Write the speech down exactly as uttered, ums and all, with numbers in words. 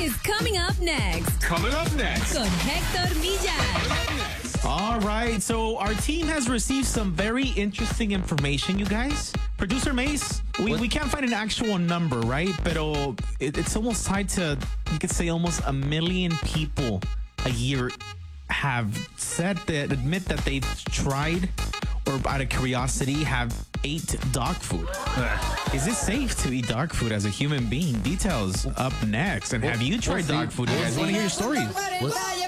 is coming up next. Coming up next. Con Héctor Millar. All right, so our team has received some very interesting information, you guys. Producer Mace, we, we can't find an actual number, right? But it, it's almost tied to, you could say, almost a million people a year have said that, admit that they've tried or out of curiosity have ate dog food. Is it safe to eat dog food as a human being? Details up next. And have you tried dog food? You guys want to hear your stories?